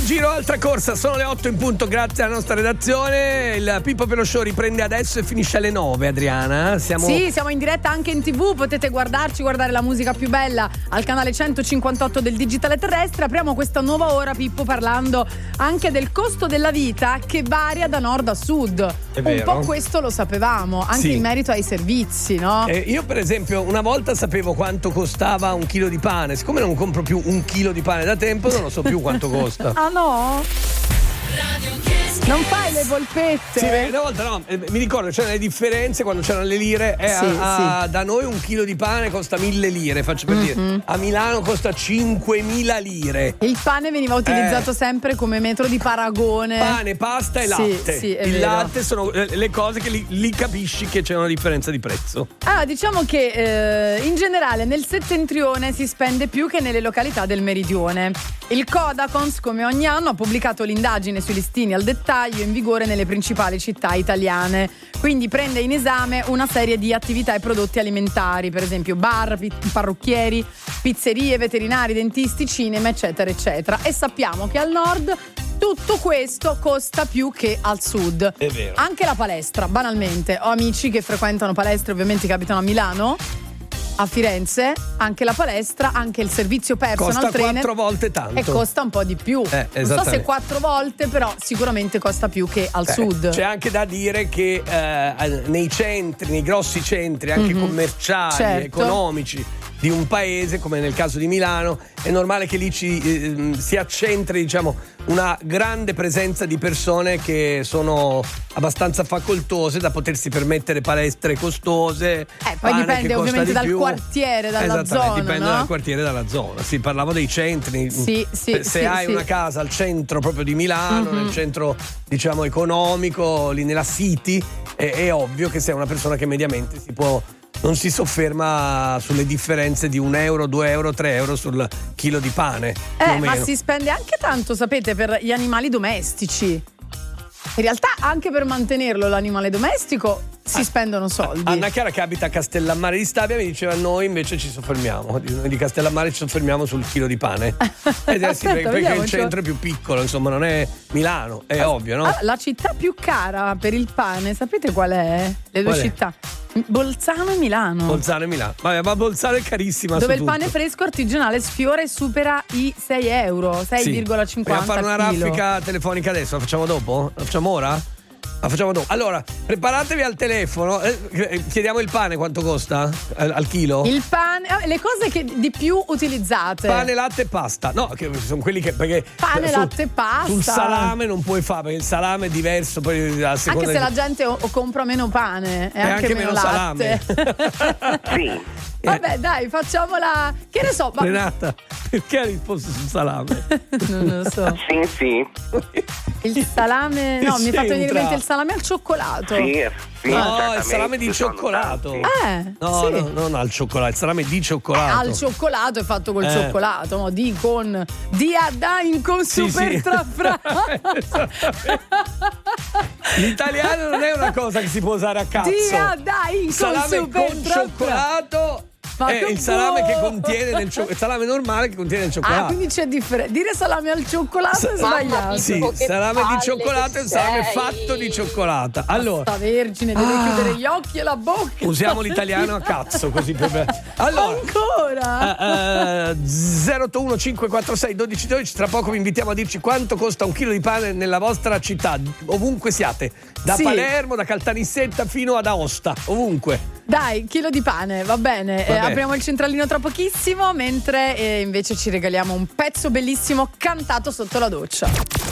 sul giro, altra corsa, sono le 8 in punto, grazie alla nostra redazione. Il Pippo Per Lo Show riprende adesso e finisce alle 9, Adriana. Siamo in diretta anche in TV, potete guardare la musica più bella al canale 158 del digitale terrestre. Apriamo questa nuova ora, Pippo, parlando anche del costo della vita che varia da nord a sud. È vero. Un po' questo lo sapevamo, anche in merito ai servizi, no? Io per esempio una volta sapevo quanto costava un chilo di pane, siccome non compro più un chilo di pane da tempo non lo so più quanto costa. Ah no? Non fai le polpette? Sì, una volta mi ricordo c'erano le differenze quando c'erano le lire. Da noi un chilo di pane costa 1.000 lire, faccio per dire. A Milano costa 5.000 lire. Il pane veniva utilizzato sempre come metro di paragone. Pane, pasta e latte. Sì, è il vero. latte sono le cose che lì capisci che c'è una differenza di prezzo. Allora, diciamo che in generale nel settentrione si spende più che nelle località del meridione. Il Codacons, come ogni anno, ha pubblicato l'indagine sui listini al dettaglio in vigore nelle principali città italiane. Quindi prende in esame una serie di attività e prodotti alimentari, per esempio bar, parrucchieri, pizzerie, veterinari, dentisti, cinema, eccetera, eccetera. E sappiamo che al nord tutto questo costa più che al sud. È vero. Anche la palestra, banalmente. Ho amici che frequentano palestre, ovviamente che abitano a Milano, a Firenze, anche la palestra, anche il servizio personal costa trainer 4 volte tanto e costa un po' di più. Non so se 4 volte, però sicuramente costa più che al sud. C'è anche da dire che nei centri, nei grossi centri anche commerciali, economici di un paese, come nel caso di Milano, è normale che lì si accentri, diciamo, una grande presenza di persone che sono abbastanza facoltose da potersi permettere palestre costose. Poi dipende ovviamente dal quartiere, dalla zona. Dipende dal quartiere e dalla zona. Sì, parlavo dei centri. Se hai una casa al centro proprio di Milano, nel centro, diciamo, economico, lì nella City, è ovvio che sei una persona che mediamente non si sofferma sulle differenze di 1 euro, 2 euro, 3 euro sul chilo di pane. Ma si spende anche tanto, sapete, per gli animali domestici. In realtà anche per mantenerlo l'animale domestico si spendono soldi. Anna Chiara, che abita a Castellammare di Stabia, mi diceva: noi invece ci soffermiamo, noi di Castellammare ci soffermiamo sul chilo di pane. Perché il centro è più piccolo, insomma, non è Milano, è ovvio, no? La città più cara per il pane, sapete qual è? Le due città. Bolzano e Milano. Vabbè, ma Bolzano è carissima. Dove il pane fresco artigianale sfiora e supera i 6 euro, 6,50. Vogliamo fare una raffica telefonica adesso? La facciamo dopo? La facciamo ora? La facciamo dopo. Allora, preparatevi al telefono. Chiediamo il pane quanto costa al chilo? Il pane, le cose che di più utilizzate. Pane, latte e pasta. No, che sono quelli che perché pane, latte e pasta. Sul salame non puoi fare, perché il salame è diverso poi a seconda. Anche se la gente compra meno pane e anche meno latte. Salame. Sì. Vabbè, dai, facciamola. Che ne so, Renata, perché hai risposto sul salame? Non lo so. Sì. Il salame, no, mi è fatto venire in mente il salame al cioccolato. Sì, no, il salame di cioccolato. No, al cioccolato, il salame di cioccolato. Al cioccolato è fatto col cioccolato, no? Con super trafra. L'italiano non è una cosa che si può usare a cazzo. Salame con cioccolato. Il salame che contiene il salame normale che contiene il cioccolato. Quindi c'è differenza. Dire salame al cioccolato è sbagliato. Sì, salame di cioccolato è un salame fatto di cioccolata. Allora, sta vergine, deve chiudere gli occhi e la bocca. Usiamo l'italiano a cazzo, così per. Allora, ancora 081 546 1212. Tra poco vi invitiamo a dirci quanto costa un chilo di pane nella vostra città, ovunque siate, da Palermo, da Caltanissetta fino ad Aosta, ovunque. Dai, chilo di pane, va bene. Apriamo il centralino tra pochissimo, mentre invece ci regaliamo un pezzo bellissimo cantato sotto la doccia.